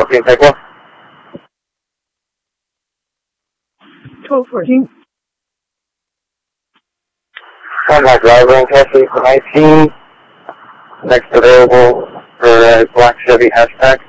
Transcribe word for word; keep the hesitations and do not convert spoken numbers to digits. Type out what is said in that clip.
fourteen, take one. twelve fourteen. Contact driver in Cassie for nineteen. Next available for uh, black Chevy hatchback.